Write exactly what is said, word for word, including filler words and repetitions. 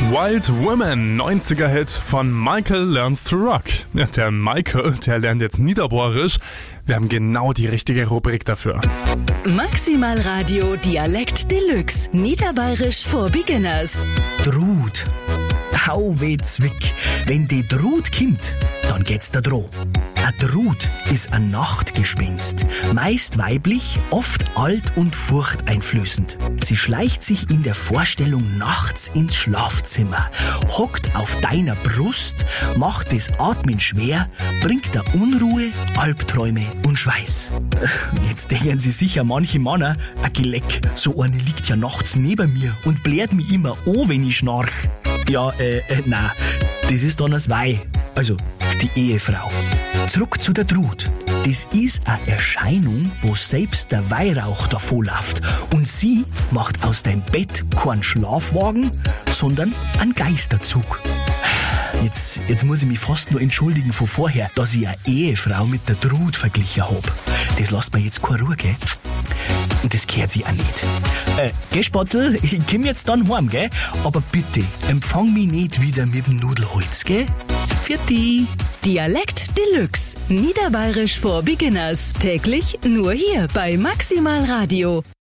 Wild Women, neunziger Hit von Michael Learns to Rock. Ja, der Michael, der lernt jetzt Niederbohrisch. Wir haben genau die richtige Rubrik dafür. Maximal Radio Dialekt Deluxe. Niederbayerisch for Beginners. Drut. Hau weh Zwick. Wenn die Drut kommt, dann geht's da droh. Ein Drut ist ein Nachtgespenst. Meist weiblich, oft alt und furchteinflößend. Sie schleicht sich in der Vorstellung nachts ins Schlafzimmer, hockt auf deiner Brust, macht das Atmen schwer, bringt da Unruhe, Albträume und Schweiß. Jetzt denken Sie sicher manche Männer, ein Geleck, so eine liegt ja nachts neben mir und blärt mich immer an, wenn ich schnarch. Ja, äh, äh, nein, das ist dann das Weih, also die Ehefrau. Zurück zu der Drut. Das ist eine Erscheinung, wo selbst der Weihrauch davonläuft. Und sie macht aus deinem Bett keinen Schlafwagen, sondern einen Geisterzug. Jetzt, jetzt muss ich mich fast nur entschuldigen von vorher, dass ich eine Ehefrau mit der Drut verglichen hab. Das lässt mir jetzt keine Ruhe, gell? Und das gehört sich auch nicht. Äh, gell, Spatzel, ich komm jetzt dann heim, gell? Aber bitte, empfang mich nicht wieder mit dem Nudelholz, gell? Vierte. Dialekt Deluxe. Niederbayerisch for Beginners. Täglich nur hier bei Maximal Radio.